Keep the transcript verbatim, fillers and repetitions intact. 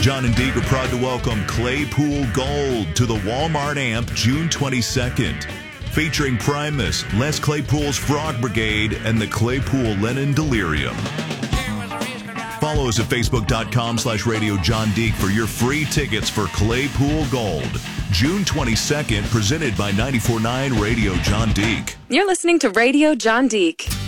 John and Deke are proud to welcome Claypool Gold to the Walmart Amp June twenty-second. Featuring Primus, Les Claypool's Frog Brigade, and the Claypool Lennon Delirium. Follow us at facebook.com slash Radio John Deke for your free tickets for Claypool Gold. June twenty-second, presented by ninety-four point nine Radio John Deke. You're listening to Radio John Deke.